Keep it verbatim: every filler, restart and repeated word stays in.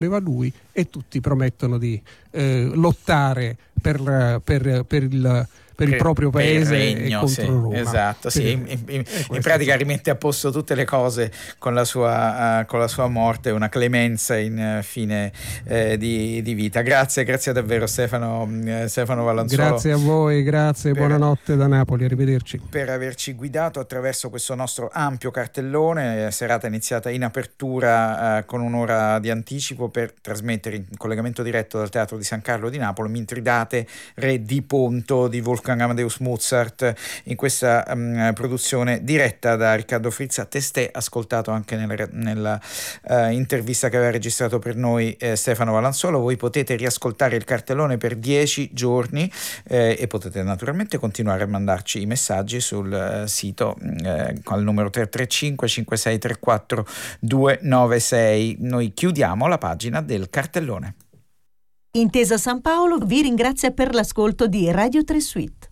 aveva lui, e tutti promettono di eh, lottare per, per, per il per il proprio paese il regno, e contro sì, Roma. esatto, sì, in, in, in, in pratica rimette a posto tutte le cose con la sua, uh, con la sua morte, una clemenza in uh, fine uh, di, di vita. Grazie, grazie davvero Stefano, uh, Stefano Valanzuolo. Grazie a voi, grazie, per, buonanotte da Napoli, arrivederci. Per averci guidato attraverso questo nostro ampio cartellone, serata iniziata in apertura uh, con un'ora di anticipo per trasmettere in collegamento diretto dal Teatro di San Carlo di Napoli Mitridate, Re di Ponto di Wolfgang Amadeus Mozart, in questa um, produzione diretta da Riccardo Frizza, testè ascoltato anche nella, nella uh, intervista che aveva registrato per noi eh, Stefano Valanzuolo. Voi potete riascoltare il cartellone per dieci giorni eh, e potete naturalmente continuare a mandarci i messaggi sul uh, sito eh, al numero tre tre cinque cinque sei tre quattro due nove sei. Noi chiudiamo la pagina del cartellone. Intesa San Paolo vi ringrazia per l'ascolto di Radio tre Suite.